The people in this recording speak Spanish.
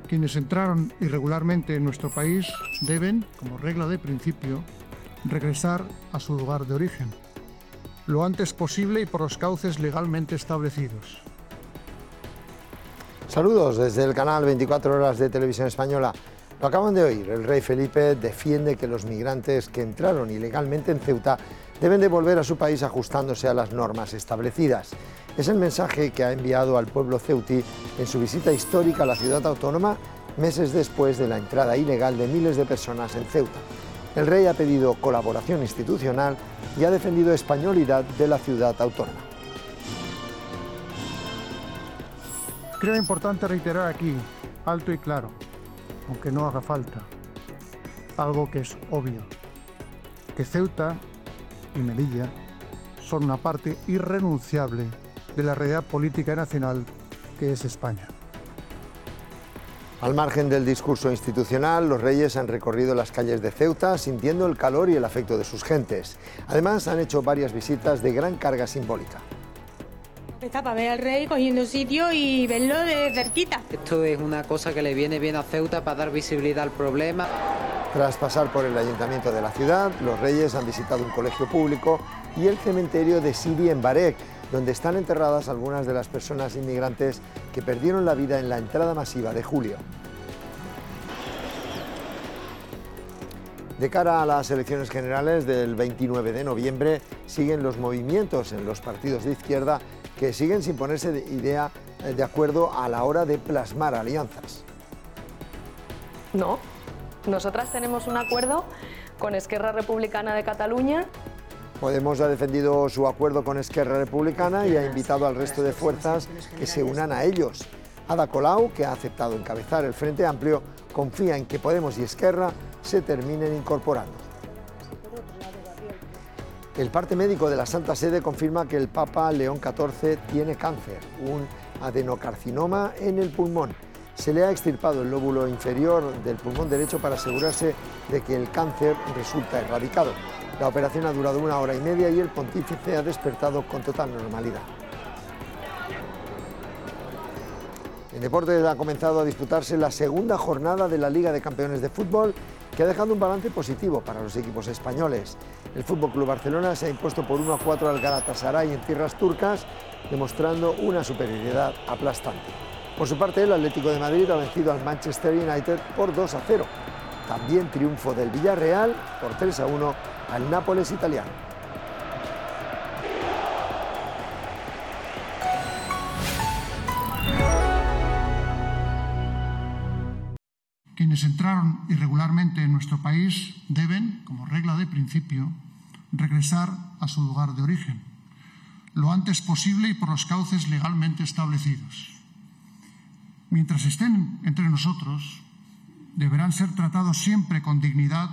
Quienes entraron irregularmente en nuestro país deben, como regla de principio, regresar a su lugar de origen, lo antes posible y por los cauces legalmente establecidos. Saludos desde el canal 24 Horas de Televisión Española. Lo acaban de oír, el rey Felipe defiende que los migrantes que entraron ilegalmente en Ceuta deben de volver a su país ajustándose a las normas establecidas. Es el mensaje que ha enviado al pueblo ceutí en su visita histórica a la ciudad autónoma meses después de la entrada ilegal de miles de personas en Ceuta. El rey ha pedido colaboración institucional y ha defendido españolidad de la ciudad autónoma. Creo importante reiterar aquí, alto y claro, aunque no haga falta, algo que es obvio, que Ceuta y Melilla son una parte irrenunciable de la realidad política nacional que es España. Al margen del discurso institucional, los reyes han recorrido las calles de Ceuta sintiendo el calor y el afecto de sus gentes. Además, han hecho varias visitas de gran carga simbólica. Está para ver al rey cogiendo sitio y verlo de cerquita. Esto es una cosa que le viene bien a Ceuta para dar visibilidad al problema. Tras pasar por el ayuntamiento de la ciudad, los reyes han visitado un colegio público y el cementerio de Sidi en Bareg, donde están enterradas algunas de las personas inmigrantes que perdieron la vida en la entrada masiva de julio. De cara a las elecciones generales del 29 de noviembre, siguen los movimientos en los partidos de izquierda que siguen sin ponerse de acuerdo a la hora de plasmar alianzas. No, nosotras tenemos un acuerdo con Esquerra Republicana de Cataluña. Podemos ha defendido su acuerdo con Esquerra Republicana y ha invitado al resto de fuerzas que se unan a ellos. Ada Colau, que ha aceptado encabezar el Frente Amplio, confía en que Podemos y Esquerra se terminen incorporando. El parte médico de la Santa Sede confirma que el Papa León XIV tiene cáncer, un adenocarcinoma en el pulmón. Se le ha extirpado el lóbulo inferior del pulmón derecho para asegurarse de que el cáncer resulta erradicado. La operación ha durado 1 hora y media y el pontífice ha despertado con total normalidad. En deportes ha comenzado a disputarse la segunda jornada de la Liga de Campeones de Fútbol, que ha dejado un balance positivo para los equipos españoles. El FC Barcelona se ha impuesto por 1-4 al Galatasaray en tierras turcas, demostrando una superioridad aplastante. Por su parte, el Atlético de Madrid ha vencido al Manchester United por 2-0. También triunfo del Villarreal por 3-1 al Nápoles italiano. Quienes entraron irregularmente en nuestro país deben, como regla de principio, regresar a su lugar de origen, lo antes posible y por los cauces legalmente establecidos. Mientras estén entre nosotros, deberán ser tratados siempre con dignidad